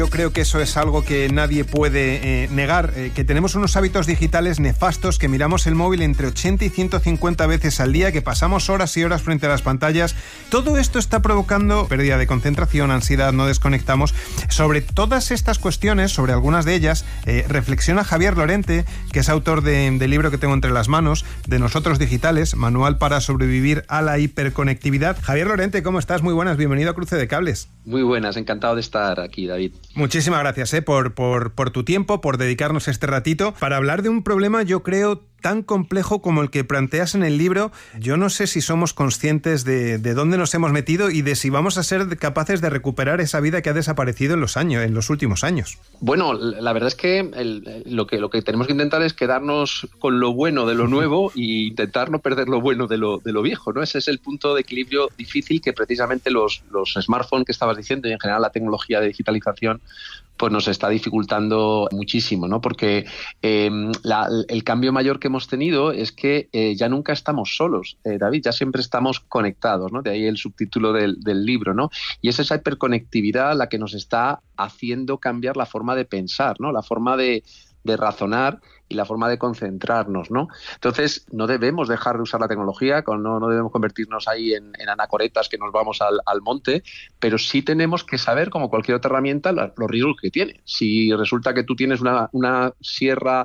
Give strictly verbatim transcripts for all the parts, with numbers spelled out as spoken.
Yo creo que eso es algo que nadie puede eh, negar, eh, que tenemos unos hábitos digitales nefastos, que miramos el móvil entre ochenta y ciento cincuenta veces al día, que pasamos horas y horas frente a las pantallas. Todo esto está provocando pérdida de concentración, ansiedad, no desconectamos. Sobre todas estas cuestiones, sobre algunas de ellas, eh, reflexiona Javier Lorente, que es autor de, del libro que tengo entre las manos, de Nosotros Digitales, Manual para sobrevivir a la hiperconectividad. Javier Lorente, ¿cómo estás? Muy buenas, bienvenido a Cruce de Cables. Muy buenas, encantado de estar aquí, David. Muchísimas gracias eh, por, por, por tu tiempo, por dedicarnos este ratito para hablar de un problema, yo creo, tan complejo como el que planteas en el libro. Yo no sé si somos conscientes de, de dónde nos hemos metido y de si vamos a ser capaces de recuperar esa vida que ha desaparecido en los años, en los últimos años. Bueno, la verdad es que, el, lo que lo que tenemos que intentar es quedarnos con lo bueno de lo nuevo e intentar no perder lo bueno de lo, de lo viejo, ¿no? Ese es el punto de equilibrio difícil que precisamente los, los smartphones que estabas diciendo y en general la tecnología de digitalización pues nos está dificultando muchísimo, ¿no? Porque eh, la, el cambio mayor que hemos tenido es que eh, ya nunca estamos solos, eh, David, ya siempre estamos conectados, ¿no? De ahí el subtítulo del, del libro, ¿no? Y es esa hiperconectividad la que nos está haciendo cambiar la forma de pensar, ¿no? La forma de, de razonar y la forma de concentrarnos, ¿no? Entonces, no debemos dejar de usar la tecnología, no, no debemos convertirnos ahí en, en anacoretas que nos vamos al, al monte, pero sí tenemos que saber, como cualquier otra herramienta, los, los riesgos que tiene. Si resulta que tú tienes una, una sierra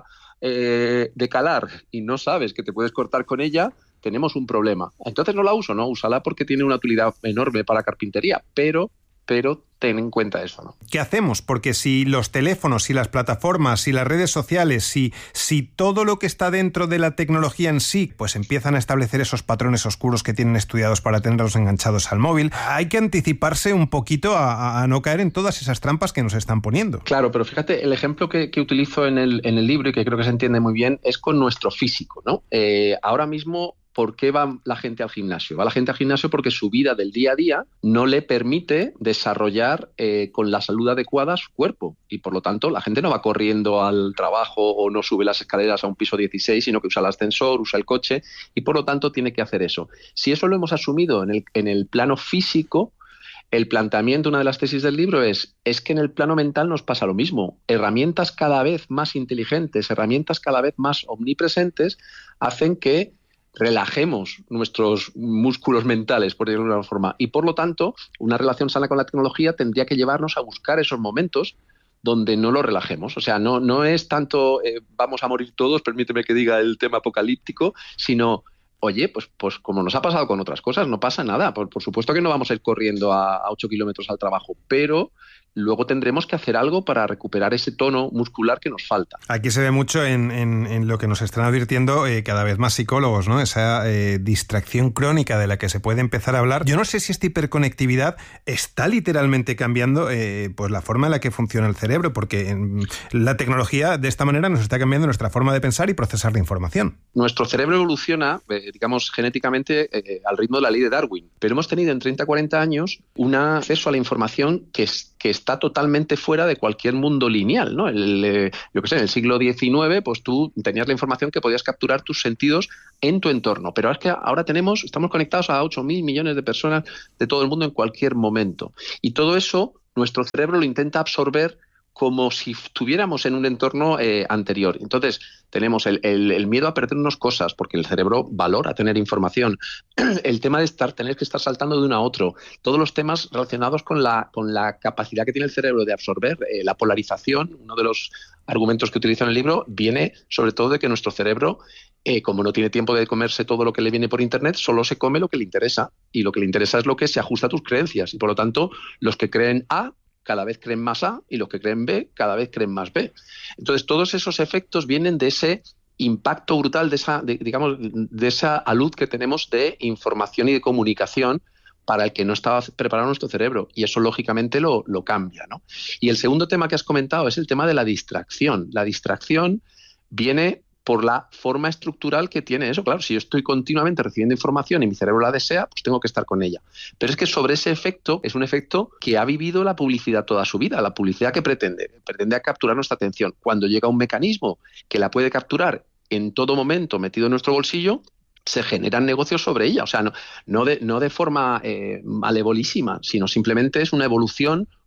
eh, de calar y no sabes que te puedes cortar con ella, tenemos un problema. Entonces no la uso, ¿no? Úsala porque tiene una utilidad enorme para carpintería, pero... pero ten en cuenta eso, ¿no? ¿Qué hacemos? Porque si los teléfonos, si las plataformas, si las redes sociales, si, si todo lo que está dentro de la tecnología en sí, pues empiezan a establecer esos patrones oscuros que tienen estudiados para tenerlos enganchados al móvil, hay que anticiparse un poquito a, a no caer en todas esas trampas que nos están poniendo. Claro, pero fíjate, el ejemplo que, que utilizo en el, en el libro y que creo que se entiende muy bien es con nuestro físico, ¿no? Eh, ahora mismo... ¿Por qué va la gente al gimnasio? Va la gente al gimnasio porque su vida del día a día no le permite desarrollar eh, con la salud adecuada su cuerpo y por lo tanto la gente no va corriendo al trabajo o no sube las escaleras a un piso dieciséis, sino que usa el ascensor, usa el coche y por lo tanto tiene que hacer eso. Si eso lo hemos asumido en el, en el plano físico, el planteamiento, una de las tesis del libro es, es que en el plano mental nos pasa lo mismo. Herramientas cada vez más inteligentes, herramientas cada vez más omnipresentes hacen que relajemos nuestros músculos mentales, por decirlo de alguna forma. Y por lo tanto, una relación sana con la tecnología tendría que llevarnos a buscar esos momentos donde no lo relajemos. O sea, no, no es tanto eh, vamos a morir todos, permíteme que diga el tema apocalíptico, sino, oye, pues, pues como nos ha pasado con otras cosas, no pasa nada. Por, por supuesto que no vamos a ir corriendo a, a ocho kilómetros al trabajo, pero luego tendremos que hacer algo para recuperar ese tono muscular que nos falta. Aquí se ve mucho en, en, en lo que nos están advirtiendo eh, cada vez más psicólogos, ¿no? Esa eh, distracción crónica de la que se puede empezar a hablar. Yo no sé si esta hiperconectividad está literalmente cambiando eh, pues la forma en la que funciona el cerebro, porque en, la tecnología de esta manera nos está cambiando nuestra forma de pensar y procesar la información. Nuestro cerebro evoluciona, eh, digamos, genéticamente eh, al ritmo de la ley de Darwin, pero hemos tenido en treinta a cuarenta años un acceso a la información que es que está totalmente fuera de cualquier mundo lineal, ¿no? El, eh, yo qué sé, en el siglo diecinueve, pues tú tenías la información que podías capturar tus sentidos en tu entorno, pero es que ahora tenemos, estamos conectados a ocho mil millones de personas de todo el mundo en cualquier momento. Y todo eso, nuestro cerebro lo intenta absorber como si estuviéramos en un entorno eh, anterior. Entonces, tenemos el, el, el miedo a perdernos cosas, porque el cerebro valora tener información. El tema de estar, tener que estar saltando de uno a otro. Todos los temas relacionados con la, con la capacidad que tiene el cerebro de absorber. Eh, la polarización, uno de los argumentos que utilizo en el libro, viene sobre todo de que nuestro cerebro, eh, como no tiene tiempo de comerse todo lo que le viene por Internet, solo se come lo que le interesa. Y lo que le interesa es lo que se ajusta a tus creencias. Y por lo tanto, los que creen A cada vez creen más A y los que creen B cada vez creen más B. Entonces, todos esos efectos vienen de ese impacto brutal, de esa, de, digamos, de esa alud que tenemos de información y de comunicación para el que no estaba preparado nuestro cerebro. Y eso, lógicamente, lo, lo cambia, ¿no? Y el segundo tema que has comentado es el tema de la distracción. La distracción viene por la forma estructural que tiene eso. Claro, si yo estoy continuamente recibiendo información y mi cerebro la desea, pues tengo que estar con ella. Pero es que sobre ese efecto, es un efecto que ha vivido la publicidad toda su vida, la publicidad que pretende, pretende capturar nuestra atención. Cuando llega un mecanismo que la puede capturar en todo momento metido en nuestro bolsillo, se generan negocios sobre ella. O sea, no, no, de, no de forma eh, malevolísima, sino simplemente es una evolución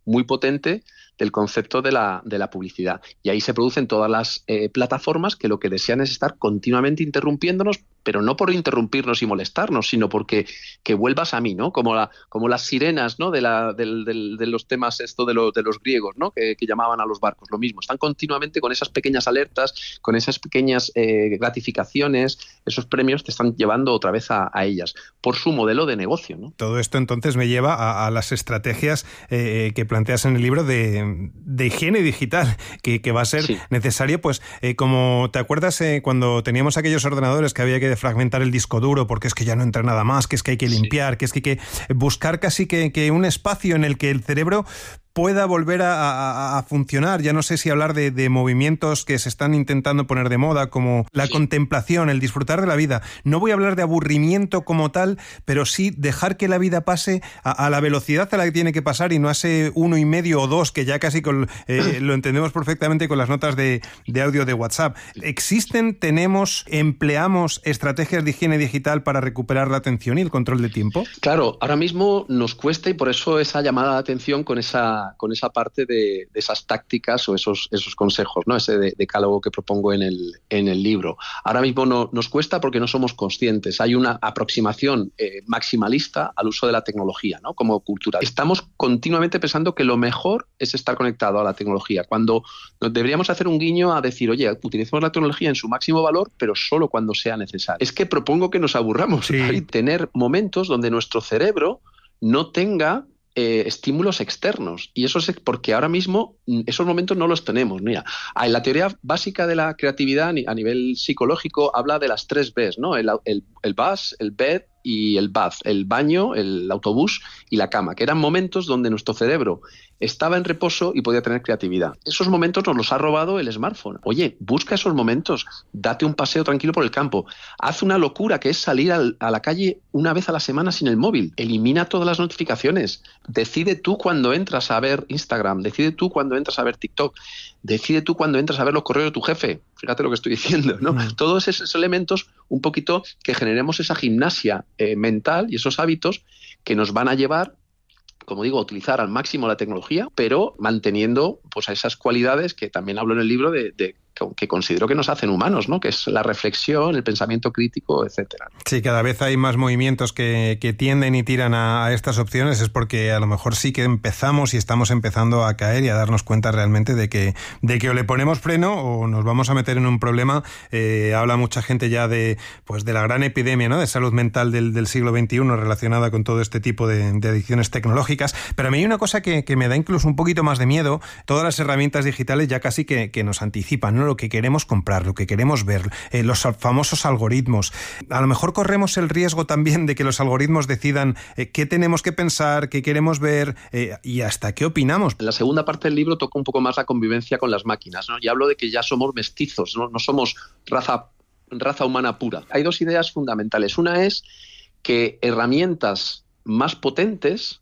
muy potente del concepto de la, de la publicidad. Y ahí se producen todas las eh, plataformas que lo que desean es estar continuamente interrumpiéndonos, pero no por interrumpirnos y molestarnos, sino porque que vuelvas a mí, ¿no? Como, la, como las sirenas, ¿no? De, la, del, del, de los temas esto de, lo, de los griegos, ¿no? Que, que llamaban a los barcos. Lo mismo, están continuamente con esas pequeñas alertas, con esas pequeñas eh, gratificaciones, esos premios te están llevando otra vez a, a ellas, por su modelo de negocio, ¿no? Todo esto entonces me lleva a, a las estrategias eh, que planteas en el libro de, de higiene digital, que, que va a ser sí. necesario, pues eh, como te acuerdas eh, cuando teníamos aquellos ordenadores que había que defragmentar el disco duro porque es que ya no entra nada más, que es que hay que limpiar, sí. que es que hay que buscar casi que, que un espacio en el que el cerebro pueda volver a, a, a funcionar. Ya no sé si hablar de, de movimientos que se están intentando poner de moda, como la sí. contemplación, el disfrutar de la vida. No voy a hablar de aburrimiento como tal, pero sí dejar que la vida pase a, a la velocidad a la que tiene que pasar y no a ese uno y medio o dos, que ya casi con, eh, lo entendemos perfectamente con las notas de, de audio de WhatsApp. ¿Existen, tenemos, empleamos estrategias de higiene digital para recuperar la atención y el control de tiempo? Claro, ahora mismo nos cuesta y por eso esa llamada de atención con esa con esa parte de, de esas tácticas o esos, esos consejos, ¿no? Ese de, decálogo que propongo en el, en el libro. Ahora mismo no, nos cuesta porque no somos conscientes. Hay una aproximación eh, maximalista al uso de la tecnología, ¿no? Como cultura. Estamos continuamente pensando que lo mejor es estar conectado a la tecnología, cuando deberíamos hacer un guiño a decir, oye, utilicemos la tecnología en su máximo valor, pero solo cuando sea necesario. Es que propongo que nos aburramos, sí. y tener momentos donde nuestro cerebro no tenga Eh, estímulos externos, y eso es porque ahora mismo esos momentos no los tenemos. Mira, la teoría básica de la creatividad a nivel psicológico habla de las tres Bs, ¿no? El, el, el bus, el bed y el bath, el baño, el autobús y la cama, que eran momentos donde nuestro cerebro estaba en reposo y podía tener creatividad. Esos momentos nos los ha robado el smartphone. Oye, busca esos momentos, date un paseo tranquilo por el campo, haz una locura que es salir al, a la calle una vez a la semana sin el móvil, elimina todas las notificaciones, decide tú cuando entras a ver Instagram, decide tú cuando entras a ver TikTok, decide tú cuando entras a ver los correos de tu jefe. Fíjate lo que estoy diciendo, ¿no? Mm. Todos esos elementos, un poquito que generemos esa gimnasia eh, mental y esos hábitos que nos van a llevar, como digo, a utilizar al máximo la tecnología, pero manteniendo pues a esas cualidades que también hablo en el libro de, de que considero que nos hacen humanos, ¿no? Que es la reflexión, el pensamiento crítico, etcétera. Sí, cada vez hay más movimientos que, que tienden y tiran a, a estas opciones. Es porque a lo mejor sí que empezamos y estamos empezando a caer y a darnos cuenta realmente de que, de que o le ponemos freno o nos vamos a meter en un problema. Eh, habla mucha gente ya de, pues de la gran epidemia, ¿no? De salud mental del, del siglo veintiuno relacionada con todo este tipo de, de adicciones tecnológicas. Pero a mí hay una cosa que, que me da incluso un poquito más de miedo. Todas las herramientas digitales ya casi que, que nos anticipan, ¿no? Lo que queremos comprar, lo que queremos ver, eh, los famosos algoritmos. A lo mejor corremos el riesgo también de que los algoritmos decidan eh, qué tenemos que pensar, qué queremos ver eh, y hasta qué opinamos. En la segunda parte del libro toca un poco más la convivencia con las máquinas, ¿no? Y hablo de que ya somos mestizos, no, no somos raza, raza humana pura. Hay dos ideas fundamentales. Una es que herramientas más potentes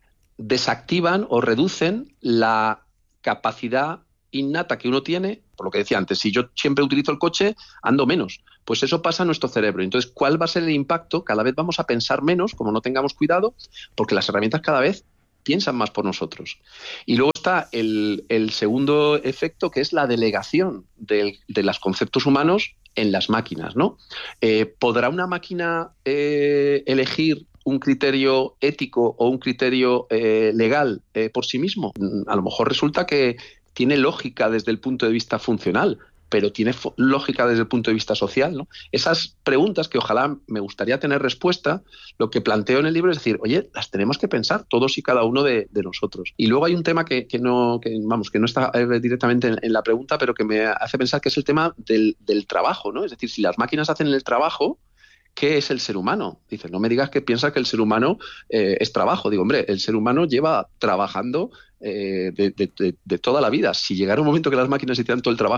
desactivan o reducen la capacidad innata que uno tiene. Por lo que decía antes, si yo siempre utilizo el coche, ando menos. Pues eso pasa en nuestro cerebro. Entonces, ¿cuál va a ser el impacto? Cada vez vamos a pensar menos, como no tengamos cuidado, porque las herramientas cada vez piensan más por nosotros. Y luego está el, el segundo efecto, que es la delegación de, de los conceptos humanos en las máquinas, ¿no? Eh, ¿Podrá una máquina eh, elegir un criterio ético o un criterio eh, legal eh, por sí mismo? A lo mejor resulta que tiene lógica desde el punto de vista funcional, pero tiene lógica desde el punto de vista social, ¿no? Esas preguntas que ojalá me gustaría tener respuesta, lo que planteo en el libro es decir, oye, las tenemos que pensar todos y cada uno de, de nosotros. Y luego hay un tema que, que no que, vamos, que no está directamente en, en la pregunta, pero que me hace pensar, que es el tema del, del trabajo, ¿no? Es decir, si las máquinas hacen el trabajo, ¿qué es el ser humano? Dices, no me digas que piensas que el ser humano eh, es trabajo. Digo, hombre, el ser humano lleva trabajando eh, de, de, de, de toda la vida. Si llegara un momento que las máquinas hicieran todo el trabajo,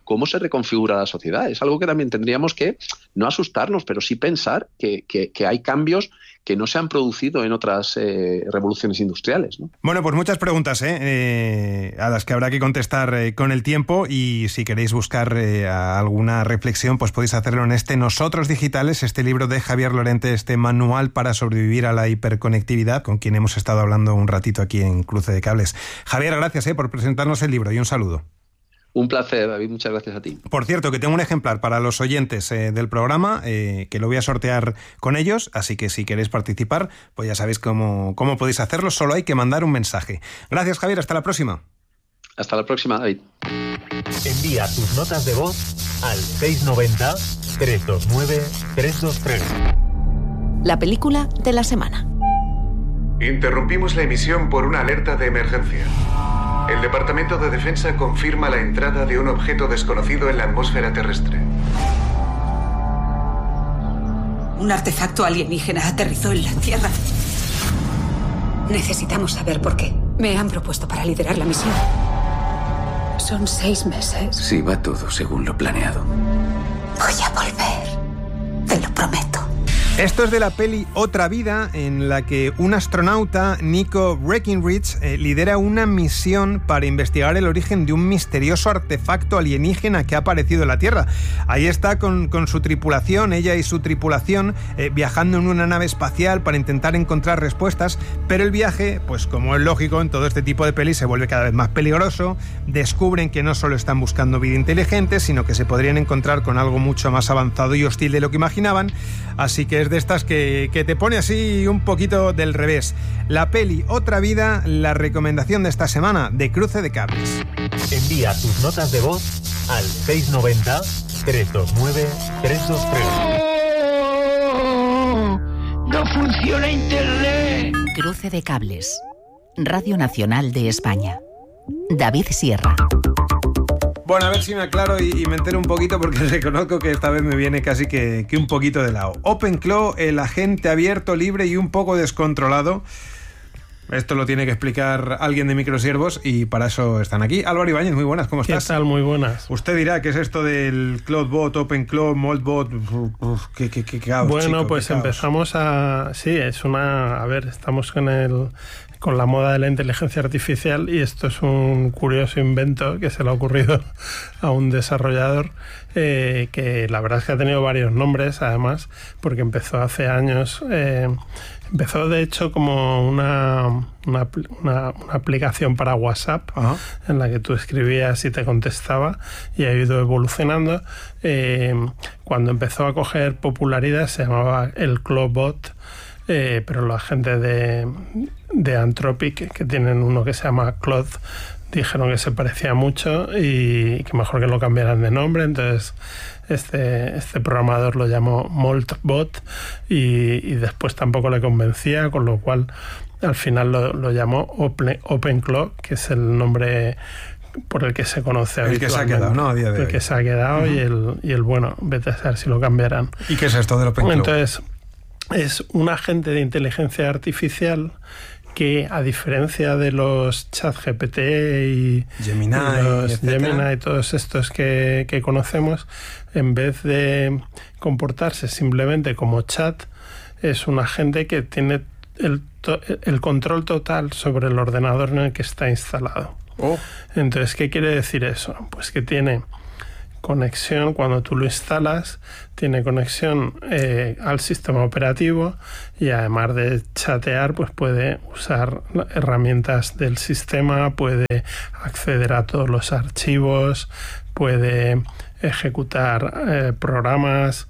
cómo se reconfigura la sociedad. Es algo que también tendríamos que no asustarnos, pero sí pensar que, que, que hay cambios que no se han producido en otras eh, revoluciones industriales, ¿no? Bueno, pues muchas preguntas ¿eh? Eh, a las que habrá que contestar eh, con el tiempo, y si queréis buscar eh, alguna reflexión, pues podéis hacerlo en este Nosotros Digitales, este libro de Javier Lorente, este manual para sobrevivir a la hiperconectividad, con quien hemos estado hablando un ratito aquí en Cruce de Cables. Javier, gracias eh, por presentarnos el libro y un saludo. Un placer, David, muchas gracias a ti. Por cierto, que tengo un ejemplar para los oyentes eh, del programa, eh, que lo voy a sortear con ellos, así que si queréis participar, pues ya sabéis cómo, cómo podéis hacerlo, solo hay que mandar un mensaje. Gracias, Javier, hasta la próxima. Hasta la próxima, David. Envía tus notas de voz al seis nueve cero, tres dos nueve, tres dos tres. La película de la semana. Interrumpimos la emisión por una alerta de emergencia. El Departamento de Defensa confirma la entrada de un objeto desconocido en la atmósfera terrestre. Un artefacto alienígena aterrizó en la Tierra. Necesitamos saber por qué. Me han propuesto para liderar la misión. Son seis meses. Sí, va todo según lo planeado. Voy a volver. Te lo prometo. Esto es de la peli Otra Vida, en la que un astronauta, Nico Breckinridge, eh, lidera una misión para investigar el origen de un misterioso artefacto alienígena que ha aparecido en la Tierra. Ahí está con, con su tripulación, ella y su tripulación, eh, viajando en una nave espacial para intentar encontrar respuestas, pero el viaje, pues como es lógico en todo este tipo de pelis, se vuelve cada vez más peligroso. Descubren que no solo están buscando vida inteligente, sino que se podrían encontrar con algo mucho más avanzado y hostil de lo que imaginaban, así que es de estas que, que te pone así un poquito del revés. La peli Otra Vida, la recomendación de esta semana de Cruce de Cables. Envía tus notas de voz al seis nueve cero, tres dos nueve, tres dos tres. ¡Oh! ¡No funciona Internet! Cruce de Cables. Radio Nacional de España. David Sierra. Bueno, a ver si me aclaro y, y me entero un poquito, porque reconozco que esta vez me viene casi que, que un poquito de lado. OpenClaw, el agente abierto, libre y un poco descontrolado. Esto lo tiene que explicar alguien de Microsiervos y para eso están aquí. Álvaro Ibáñez, muy buenas, ¿cómo estás? ¿Qué tal? Muy buenas. Usted dirá, ¿qué es esto del CloudBot, OpenClaw, Moltbot? Uf, qué, qué, qué caos, Bueno, chico, pues qué caos. empezamos a... Sí, es una... A ver, estamos con el... con la moda de la inteligencia artificial, y esto es un curioso invento que se le ha ocurrido a un desarrollador eh, que la verdad es que ha tenido varios nombres, además, porque empezó hace años. Eh, empezó, de hecho, como una, una, una, una aplicación para WhatsApp. Ajá. En la que tú escribías y te contestaba, y ha ido evolucionando. Eh, cuando empezó a coger popularidad se llamaba el ClawBot. Eh, pero la gente de, de Anthropic, que tienen uno que se llama Claude, dijeron que se parecía mucho y que mejor que lo cambiaran de nombre. Entonces este, este programador lo llamó Moltbot y, y después tampoco le convencía, con lo cual al final lo, lo llamó Open, OpenClaw, que es el nombre por el que se conoce el habitualmente. Que se ha quedado, ¿no? A día de el hoy. que se ha quedado. Uh-huh. y, el, y el bueno, vete a saber si lo cambiarán. ¿Y qué es esto del OpenClaw? Entonces, es un agente de inteligencia artificial que, a diferencia de los ChatGPT y Gemini, y los etcétera. Gemini y todos estos que, que conocemos, en vez de comportarse simplemente como chat, es un agente que tiene el, to- el control total sobre el ordenador en el que está instalado. Oh. Entonces, ¿qué quiere decir eso? Pues que tiene conexión, cuando tú lo instalas, tiene conexión eh, al sistema operativo, y además de chatear, pues puede usar herramientas del sistema, puede acceder a todos los archivos, puede ejecutar eh, programas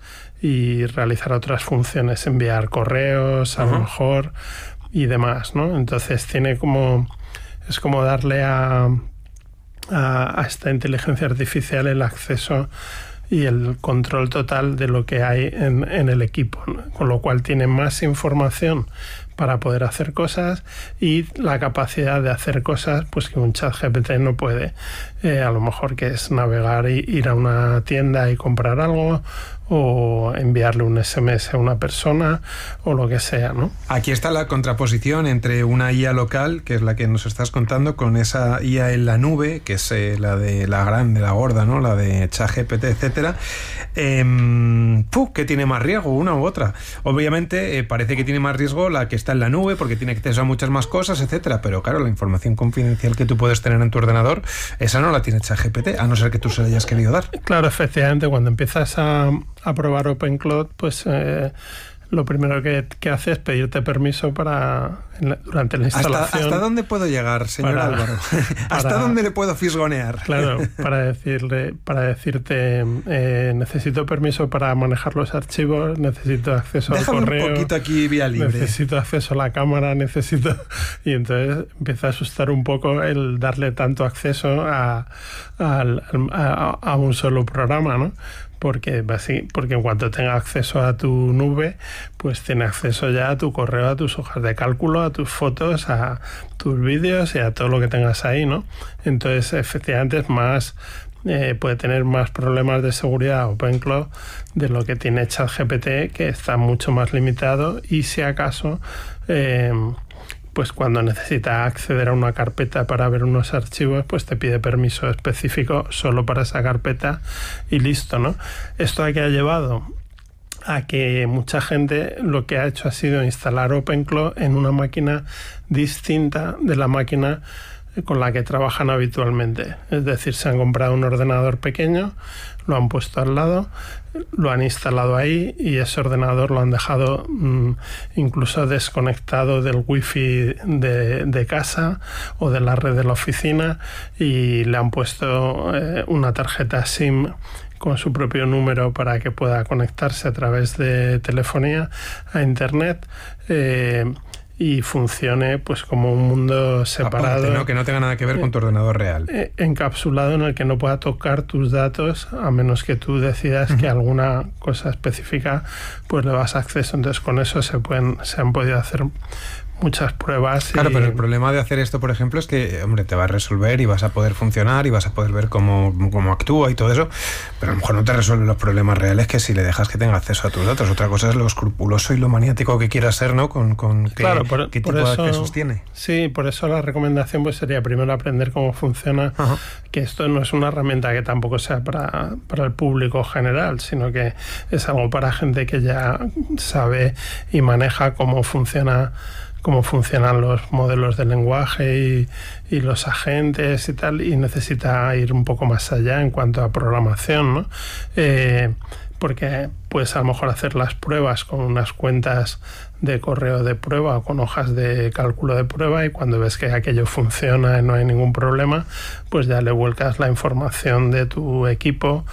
y realizar otras funciones, enviar correos, a uh-huh. lo mejor, y demás, ¿no? Entonces tiene como... es como darle a... A, a esta inteligencia artificial el acceso y el control total de lo que hay en, en el equipo, ¿no? Con lo cual tiene más información para poder hacer cosas, y la capacidad de hacer cosas pues que un chat G P T no puede. Eh, a lo mejor que es navegar y ir a una tienda y comprar algo, o enviarle un ese eme ese a una persona, o lo que sea, ¿no? Aquí está la contraposición entre una I A local, que es la que nos estás contando, con esa I A en la nube, que es eh, la de la grande, la gorda, ¿no? La de ChatGPT, etcétera. Eh, ¡puh! ¿Qué tiene más riesgo, una u otra? Obviamente eh, parece que tiene más riesgo la que está en la nube, porque tiene acceso a muchas más cosas, etcétera. Pero claro, la información confidencial que tú puedes tener en tu ordenador, esa no la tiene ChatGPT, a no ser que tú se la hayas querido dar. Claro, efectivamente, cuando empiezas a, a probar OpenCloud, pues eh, lo primero que, que hace es pedirte permiso para durante la instalación. ¿Hasta, hasta dónde puedo llegar, señor para, Álvaro? ¿Hasta para, dónde le puedo fisgonear? Claro, para decirle, para decirte eh, necesito permiso para manejar los archivos, necesito acceso Déjame al correo, un poquito aquí vía libre, necesito acceso a la cámara, necesito... Y entonces empieza a asustar un poco el darle tanto acceso a, a, a, a un solo programa, ¿no? Porque, porque en cuanto tenga acceso a tu nube, pues tiene acceso ya a tu correo, a tus hojas de cálculo, a tus fotos, a tus vídeos y a todo lo que tengas ahí, ¿no? Entonces, efectivamente, es más... Eh, puede tener más problemas de seguridad OpenCloud de lo que tiene ChatGPT, que está mucho más limitado, y si acaso... Eh, pues cuando necesita acceder a una carpeta para ver unos archivos, pues te pide permiso específico solo para esa carpeta y listo, ¿no? Esto ha que ha llevado a que mucha gente lo que ha hecho ha sido instalar OpenCloud en una máquina distinta de la máquina con la que trabajan habitualmente. Es decir, se han comprado un ordenador pequeño, lo han puesto al lado, lo han instalado ahí, y ese ordenador lo han dejado mmm, incluso desconectado del wifi de, de casa o de la red de la oficina, y le han puesto eh, una tarjeta SIM con su propio número para que pueda conectarse a través de telefonía a internet, eh, y funcione pues como un mundo separado. Aparte, ¿no? Que no tenga nada que ver con tu ordenador real. Eh, encapsulado, en el que no pueda tocar tus datos a menos que tú decidas uh-huh. que alguna cosa específica pues le das acceso. Entonces con eso se pueden se han podido hacer muchas pruebas. Claro, y... pero el problema de hacer esto, por ejemplo, es que, hombre, te va a resolver y vas a poder funcionar y vas a poder ver cómo, cómo actúa y todo eso, pero a lo mejor no te resuelve los problemas reales que si le dejas que tenga acceso a tus datos. Otra cosa es lo escrupuloso y lo maniático que quieras ser, ¿no? Con, con qué, claro, por, qué por tipo eso, de accesos tiene. Sí, por eso la recomendación pues sería primero aprender cómo funciona, uh-huh. que esto no es una herramienta que tampoco sea para, para el público general, sino que es algo para gente que ya sabe y maneja cómo funciona cómo funcionan los modelos de lenguaje y, y los agentes y tal, y necesita ir un poco más allá en cuanto a programación, ¿no? Eh, porque puedes a lo mejor hacer las pruebas con unas cuentas de correo de prueba o con hojas de cálculo de prueba, y cuando ves que aquello funciona y no hay ningún problema, pues ya le vuelcas la información de tu equipo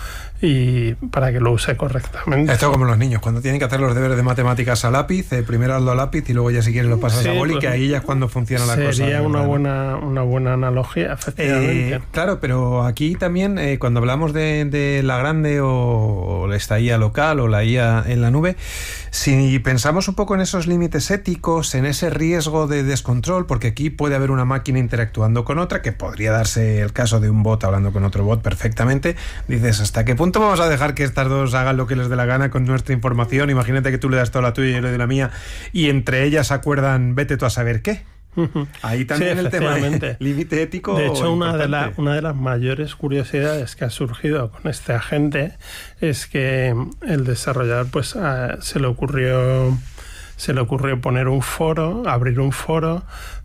y para que lo use correctamente. Esto como los niños, cuando tienen que hacer los deberes de matemáticas a lápiz, eh, primero hazlo a lápiz y luego ya si quieres lo pasas sí, a boli, pues, que ahí ya es cuando funciona la cosa. Sería una buena, una buena analogía, efectivamente. Eh, claro, pero aquí también, eh, cuando hablamos de, de la grande o, o esta I A local o la I A en la nube, si pensamos un poco en esos límites éticos, en ese riesgo de descontrol, porque aquí puede haber una máquina interactuando con otra, que podría darse el caso de un bot hablando con otro bot perfectamente, dices, ¿hasta qué punto vamos a dejar que estas dos hagan lo que les dé la gana con nuestra información? Imagínate que tú le das toda la tuya y yo le doy la mía, y entre ellas acuerdan, vete tú a saber qué. Ahí también sí, el tema de límite ético. De hecho, una de, la, una de las mayores curiosidades que ha surgido con este agente es que el desarrollador pues a, se le ocurrió se le ocurrió poner un foro, abrir un foro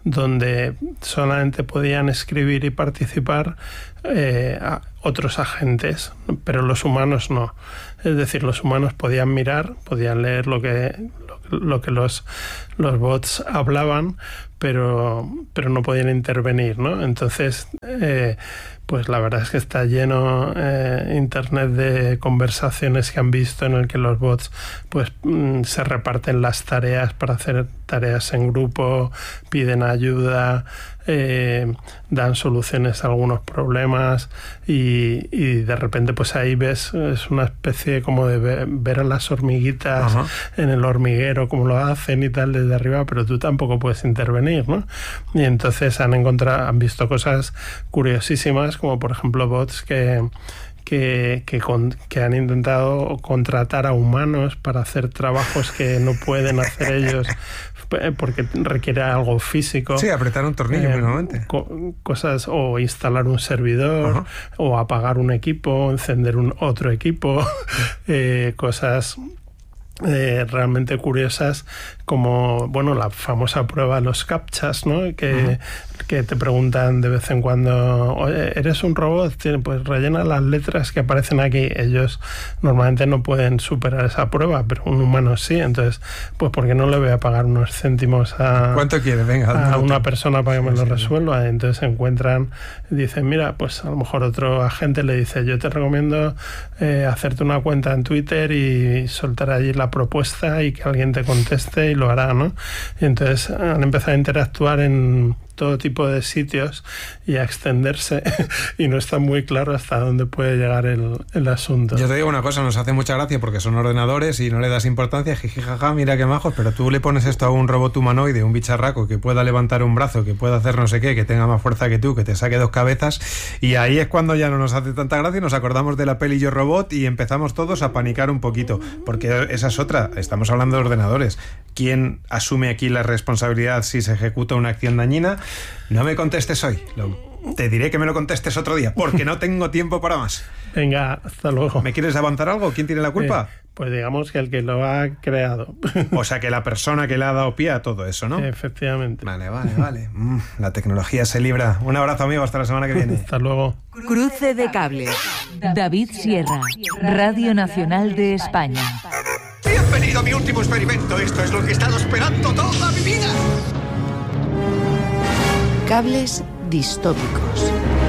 donde solamente podían escribir y participar eh, a otros agentes, pero los humanos no. Es decir, los humanos podían mirar, podían leer lo que lo, lo que los los bots hablaban, pero pero no podían intervenir, ¿no? Entonces, eh, pues la verdad es que está lleno eh, internet de conversaciones que han visto en el que los bots pues mm, se reparten las tareas para hacer tareas en grupo, piden ayuda, eh, dan soluciones a algunos problemas y, y de repente pues ahí ves, es una especie como de ver, ver a las hormiguitas Ajá. en el hormiguero, cómo lo hacen y tal desde arriba, pero tú tampoco puedes intervenir, ¿no? Y entonces han encontrado, han visto cosas curiosísimas, como por ejemplo bots que Que, que, con, que han intentado contratar a humanos para hacer trabajos que no pueden hacer ellos porque requiere algo físico. Sí, apretar un tornillo eh, mínimamente. Co cosas, o instalar un servidor, uh-huh. o apagar un equipo, encender un otro equipo, eh, cosas eh, realmente curiosas como, bueno, la famosa prueba de los captchas, ¿no? Que, uh-huh. que te preguntan de vez en cuando, oye, ¿eres un robot? Pues rellena las letras que aparecen aquí. Ellos normalmente no pueden superar esa prueba, pero un humano sí. Entonces, pues ¿por qué no le voy a pagar unos céntimos a, ¿Cuánto quieres? Venga, a una persona para que me sí, lo sí, resuelva? Sí. Entonces se encuentran, dicen, mira, pues a lo mejor otro agente le dice, yo te recomiendo eh, hacerte una cuenta en Twitter y soltar allí la propuesta y que alguien te conteste y lo hará, ¿no? Y entonces han empezado a interactuar en todo tipo de sitios y a extenderse y no está muy claro hasta dónde puede llegar el, el asunto. Yo te digo una cosa, nos hace mucha gracia porque son ordenadores y no le das importancia, jijijaja, mira qué majos, pero tú le pones esto a un robot humanoide, un bicharraco que pueda levantar un brazo, que pueda hacer no sé qué, que tenga más fuerza que tú, que te saque dos cabezas, y ahí es cuando ya no nos hace tanta gracia y nos acordamos de la peli Yo Robot y empezamos todos a panicar un poquito, porque esa es otra, estamos hablando de ordenadores. ¿Quién asume aquí la responsabilidad si se ejecuta una acción dañina? No me contestes hoy, lo, te diré que me lo contestes otro día, porque no tengo tiempo para más. Venga, hasta luego. ¿Me quieres avanzar algo? ¿Quién tiene la culpa? Eh, pues digamos que el que lo ha creado. O sea, que la persona que le ha dado pie a todo eso, ¿no? Efectivamente. Vale, vale, vale. Mm, la tecnología se libra. Un abrazo, amigo, hasta la semana que viene. Hasta luego. Cruce de cables. David Sierra, Radio Nacional de España. Bienvenido a mi último experimento. Esto es lo que he estado esperando toda mi vida. Cables distópicos.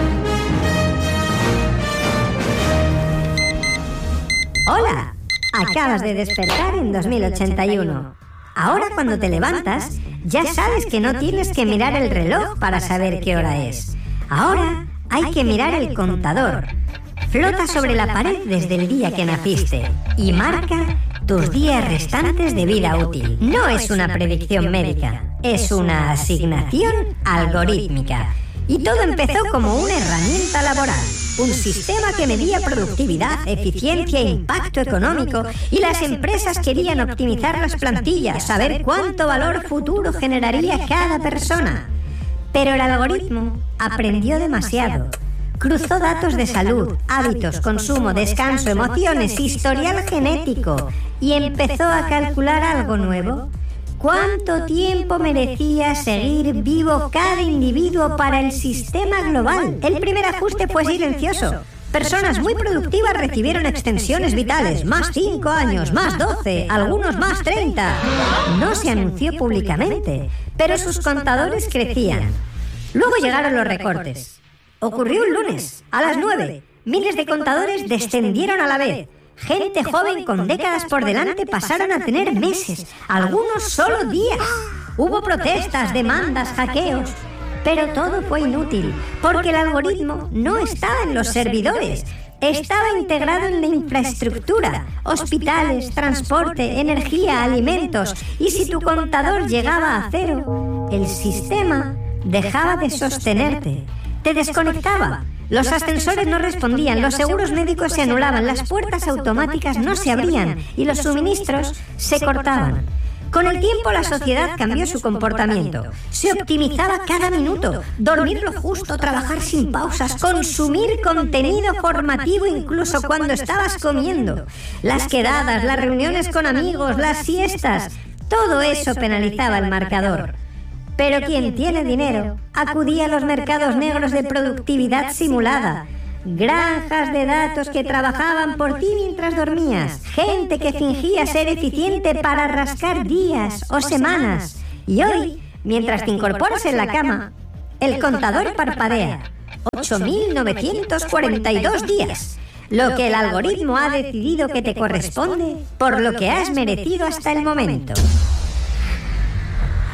Hola, acabas de despertar en dos mil ochenta y uno. Ahora cuando te levantas, ya sabes que no tienes que mirar el reloj para saber qué hora es. Ahora hay que mirar el contador. Flota sobre la pared desde el día que naciste y marca tus días restantes de vida útil. No es una predicción médica, es una asignación algorítmica. Y todo empezó como una herramienta laboral, un sistema que medía productividad, eficiencia e impacto económico, y las empresas querían optimizar las plantillas, saber cuánto valor futuro generaría cada persona. Pero el algoritmo aprendió demasiado. Cruzó datos de salud, hábitos, consumo, descanso, emociones, historial genético y empezó a calcular algo nuevo. ¿Cuánto tiempo merecía seguir vivo cada individuo para el sistema global? El primer ajuste fue silencioso. Personas muy productivas recibieron extensiones vitales, más cinco años, más doce, algunos más treinta. No se anunció públicamente, pero sus contadores crecían. Luego llegaron los recortes. Ocurrió un lunes, a las nueve. Miles de contadores descendieron a la vez. Gente joven con décadas por delante pasaron a tener meses, algunos solo días. Hubo protestas, demandas, hackeos. Pero todo fue inútil, porque el algoritmo no estaba en los servidores. Estaba integrado en la infraestructura, hospitales, transporte, energía, alimentos. Y si tu contador llegaba a cero, el sistema dejaba de sostenerte. Te desconectaba. Los ascensores no respondían, los seguros médicos se anulaban, las puertas automáticas no se abrían y los suministros se cortaban. Con el tiempo la sociedad cambió su comportamiento. Se optimizaba cada minuto, dormir lo justo, trabajar sin pausas, consumir contenido formativo incluso cuando estabas comiendo. Las quedadas, las reuniones con amigos, las siestas, todo eso penalizaba el marcador. Pero quien tiene dinero acudía a los mercados negros de productividad simulada, granjas de datos que trabajaban por ti mientras dormías, gente que fingía ser eficiente para rascar días o semanas. Y hoy, mientras te incorporas en la cama, el contador parpadea. ocho mil novecientos cuarenta y dos días. Lo que el algoritmo ha decidido que te corresponde por lo que has merecido hasta el momento.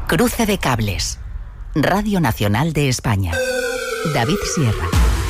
Cruce de cables. Radio Nacional de España. David Sierra.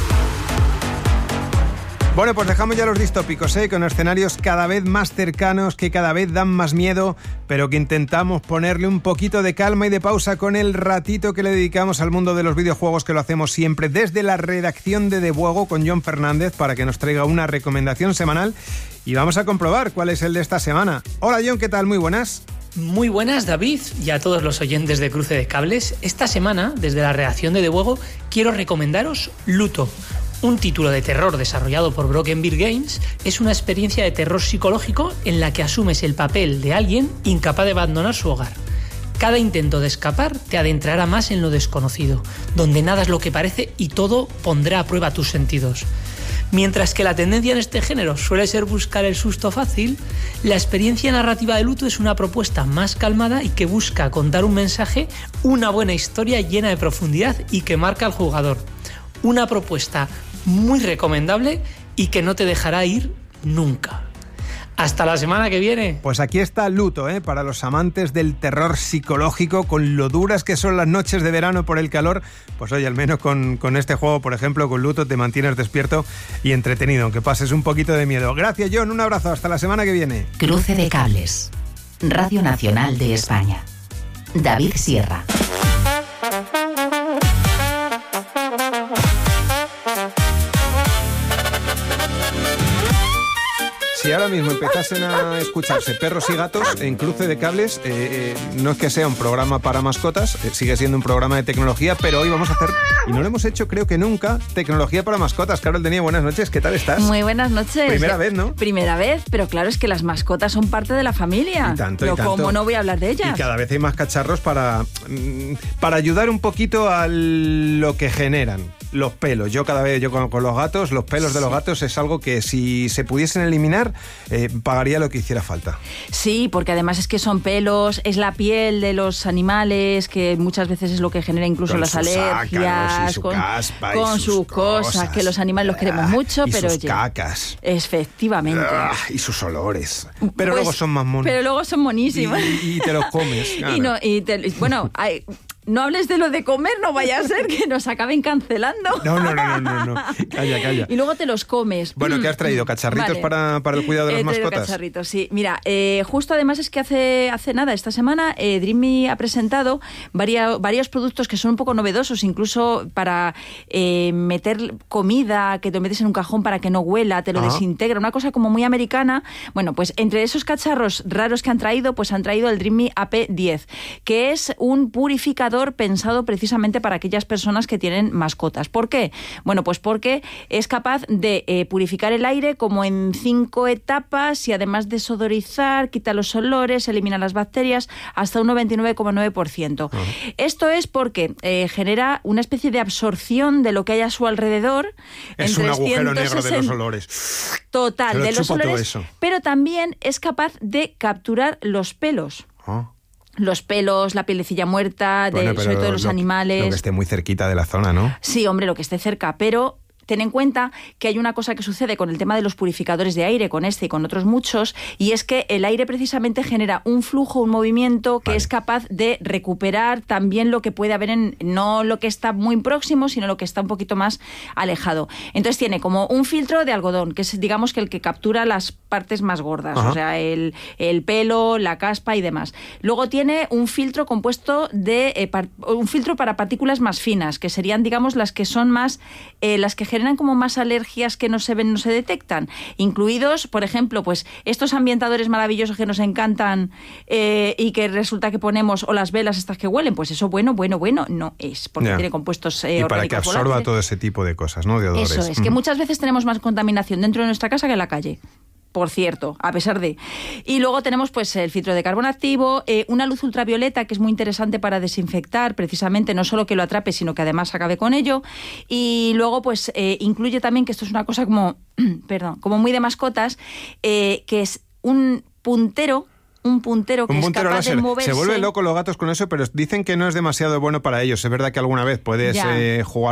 Bueno, pues dejamos ya los distópicos, ¿eh? Con escenarios cada vez más cercanos, que cada vez dan más miedo, pero que intentamos ponerle un poquito de calma y de pausa con el ratito que le dedicamos al mundo de los videojuegos, que lo hacemos siempre desde la redacción de De Buego con Jon Fernández, para que nos traiga una recomendación semanal. Y vamos a comprobar cuál es el de esta semana. Hola Jon, ¿qué tal? Muy buenas. Muy buenas, David, y a todos los oyentes de Cruce de Cables. Esta semana, desde la redacción de De Buego, quiero recomendaros Luto. Un título de terror desarrollado por Broken Bear Games. Es una experiencia de terror psicológico en la que asumes el papel de alguien incapaz de abandonar su hogar. Cada intento de escapar te adentrará más en lo desconocido, donde nada es lo que parece y todo pondrá a prueba tus sentidos. Mientras que la tendencia en este género suele ser buscar el susto fácil, la experiencia narrativa de Luto es una propuesta más calmada y que busca contar un mensaje, una buena historia llena de profundidad y que marca al jugador. Una propuesta muy recomendable y que no te dejará ir nunca. Hasta la semana que viene. Pues aquí está Luto, ¿eh? Para los amantes del terror psicológico, con lo duras que son las noches de verano por el calor. Pues oye, al menos con, con este juego, por ejemplo, con Luto, te mantienes despierto y entretenido, aunque pases un poquito de miedo. Gracias, Jon, un abrazo, hasta la semana que viene. Cruce de cables. Radio Nacional de España. David Sierra. Si ahora mismo empezasen a escucharse perros y gatos en Cruce de Cables, eh, eh, no es que sea un programa para mascotas, eh, sigue siendo un programa de tecnología, pero hoy vamos a hacer, y no lo hemos hecho creo que nunca, tecnología para mascotas. Carol Denia, buenas noches, ¿qué tal estás? Muy buenas noches. Primera vez, ¿no? Primera vez, pero claro, es que las mascotas son parte de la familia. Y tanto, y Yo, tanto. ¿cómo no voy a hablar de ellas? Y cada vez hay más cacharros para, para ayudar un poquito a lo que generan. Los pelos. Yo cada vez, yo con, con los gatos, los pelos sí. de los gatos es algo que si se pudiesen eliminar, eh, pagaría lo que hiciera falta. Sí, porque además es que son pelos, es la piel de los animales, que muchas veces es lo que genera incluso con las alergias, su con, caspa con y sus sus cosas, cosas, que los animales los queremos mucho, y pero sus oye, cacas. Efectivamente. Ah, y sus olores. Pero pues, luego son más monos. Pero luego son monísimos. Y, y te los comes. Claro. Y no, y te, bueno, hay... No hables de lo de comer, no vaya a ser que nos acaben cancelando. No, no, no, no, no, no. Calla, calla. Y luego te los comes. Bueno, ¿qué has traído? ¿Cacharritos vale. para, para el cuidado de las He traído mascotas? Cacharritos, sí. Mira, eh, justo además es que hace, hace nada, esta semana, eh, Dreamy ha presentado varios, varios productos que son un poco novedosos, incluso para eh, meter comida, que te metes en un cajón para que no huela, te lo Ajá. desintegra, una cosa como muy americana. Bueno, pues entre esos cacharros raros que han traído, pues han traído el Dreamy A P diez, que es un purificador pensado precisamente para aquellas personas que tienen mascotas. ¿Por qué? Bueno, pues porque es capaz de eh, purificar el aire como en cinco etapas y además desodorizar, quita los olores, elimina las bacterias hasta un noventa y nueve coma nueve por ciento. Uh-huh. Esto es porque eh, genera una especie de absorción de lo que hay a su alrededor. Es un agujero negro de los olores. Total, de los olores. Eso. Pero también es capaz de capturar los pelos. Uh-huh. Los pelos, la pielecilla muerta, de, bueno, sobre todo de los lo, animales. Lo que esté muy cerquita de la zona, ¿no? Sí, hombre, lo que esté cerca, pero ten en cuenta que hay una cosa que sucede con el tema de los purificadores de aire, con este y con otros muchos, y es que el aire precisamente genera un flujo, un movimiento que vale. es capaz de recuperar también lo que puede haber en, no lo que está muy próximo, sino lo que está un poquito más alejado. Entonces tiene como un filtro de algodón, que es, digamos, que el que captura las partes más gordas, Ajá. o sea, el, el pelo, la caspa y demás. Luego tiene un filtro compuesto de, eh, par, un filtro para partículas más finas, que serían, digamos, las que son más, eh, las que generan generan como más alergias que no se ven, no se detectan, incluidos, por ejemplo, pues estos ambientadores maravillosos que nos encantan eh, y que resulta que ponemos, o las velas estas que huelen, pues eso bueno, bueno, bueno, no es, porque yeah. tiene compuestos eh, y para que absorba volátiles. Todo ese tipo de cosas, ¿no? De odores. Eso es, mm. que muchas veces tenemos más contaminación dentro de nuestra casa que en la calle. Por cierto, a pesar de... Y luego tenemos pues el filtro de carbono activo, eh, una luz ultravioleta que es muy interesante para desinfectar, precisamente, no solo que lo atrape, sino que además acabe con ello. Y luego pues eh, incluye también, que esto es una cosa como, perdón, como muy de mascotas, eh, que es un puntero, un puntero que un puntero es capaz láser. De moverse. Se vuelven locos los gatos con eso, pero dicen que no es demasiado bueno para ellos. Es verdad que alguna vez puedes eh, jugar